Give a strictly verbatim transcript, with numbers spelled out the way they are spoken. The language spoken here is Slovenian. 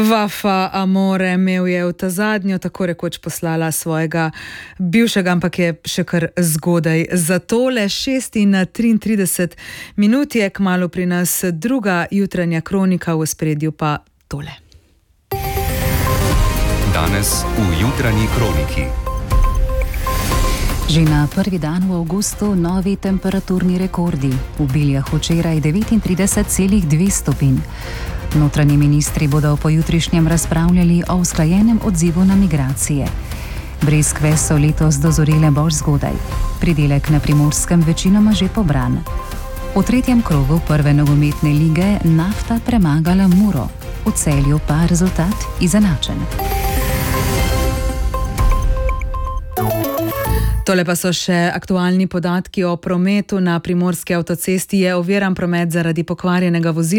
Vafa Amore imel je v ta zadnjo tako rekoč poslala svojega bivšega, ampak je še kar zgodaj. Za tole šest in triintrideset minut je kmalu pri nas druga jutranja kronika, v ospredju pa tole. Danes v jutranji kroniki. Že na prvi dan v avgustu novi temperaturni rekordi. V Biljah včeraj devetintrideset celih dve stopinj. Notranji ministri bodo pojutrišnjem razpravljali o usklajenem odzivu na migracije. Breskve so letos dozorile bolj zgodaj. Pridelek na Primorskem večinoma že pobran. V tretjem krogu prve nogometne lige Nafta premagala Muro. V Celju pa rezultat izenačen. Tole pa so še aktualni podatki o prometu. Na primorski avtocesti je oviran promet zaradi pokvarjenega vozila.